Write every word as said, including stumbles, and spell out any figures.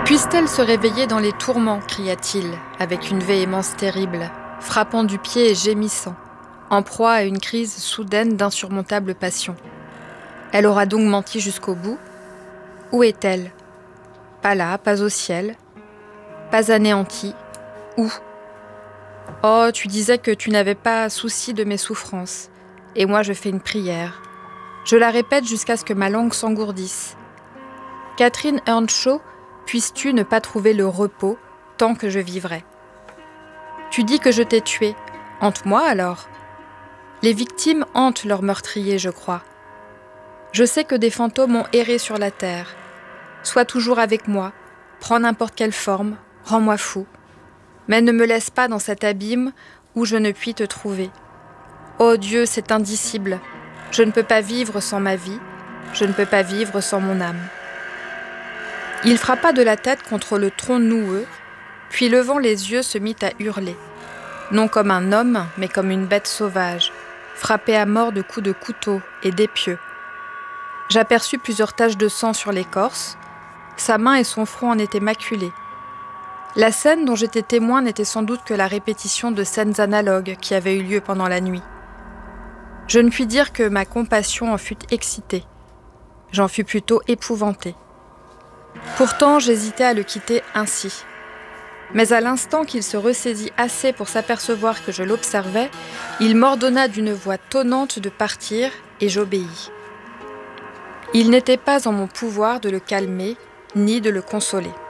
Puisse-t-elle se réveiller dans les tourments, cria-t-il, avec une véhémence terrible, frappant du pied et gémissant, en proie à une crise soudaine d'insurmontable passion. Elle aura donc menti jusqu'au bout? Où est-elle? Pas là, pas au ciel, pas anéantie. Où? Oh, tu disais que tu n'avais pas souci de mes souffrances, et moi je fais une prière. Je la répète jusqu'à ce que ma langue s'engourdisse. Catherine Earnshaw, puisses-tu ne pas trouver le repos tant que je vivrai? Tu dis que je t'ai tué. Hante-moi alors. Les victimes hantent leurs meurtriers, je crois. Je sais que des fantômes ont erré sur la terre. Sois toujours avec moi, prends n'importe quelle forme, rends-moi fou. Mais ne me laisse pas dans cet abîme où je ne puis te trouver. Oh Dieu, c'est indicible. Je ne peux pas vivre sans ma vie, je ne peux pas vivre sans mon âme. Il frappa de la tête contre le tronc noueux, puis levant les yeux se mit à hurler. Non comme un homme, mais comme une bête sauvage, frappée à mort de coups de couteau et d'épieux. J'aperçus plusieurs taches de sang sur l'écorce, sa main et son front en étaient maculés. La scène dont j'étais témoin n'était sans doute que la répétition de scènes analogues qui avaient eu lieu pendant la nuit. Je ne puis dire que ma compassion en fut excitée. J'en fus plutôt épouvantée. Pourtant, j'hésitais à le quitter ainsi. Mais à l'instant qu'il se ressaisit assez pour s'apercevoir que je l'observais, il m'ordonna d'une voix tonnante de partir et j'obéis. Il n'était pas en mon pouvoir de le calmer ni de le consoler.